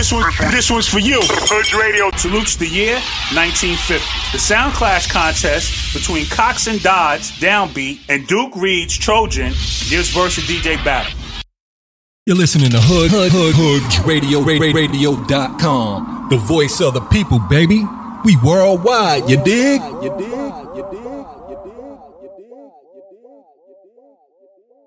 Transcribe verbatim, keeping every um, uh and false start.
this one, this one's for you. Hood Radio salutes the year nineteen fifty. The Sound Clash contest between Cox and Dodds, Downbeat, and Duke Reed's Trojan gives verse a D J battle. You're listening to Hood, Hood, Hood, Hood Radio, radio dot com. The voice of the people, baby. We worldwide, you dig? You dig? You dig?